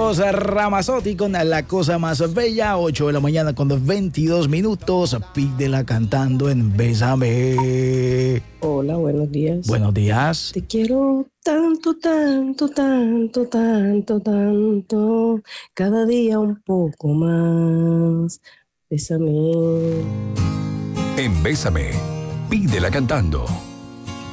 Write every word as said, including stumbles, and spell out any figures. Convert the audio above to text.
Carlos Ramazzotti con La Cosa Más Bella, ocho de la mañana con veintidós minutos. Pídela cantando en Bésame. Hola, buenos días. Buenos días. Te quiero tanto, tanto, tanto, tanto, tanto. Cada día un poco más. Bésame. En Bésame, pídela cantando.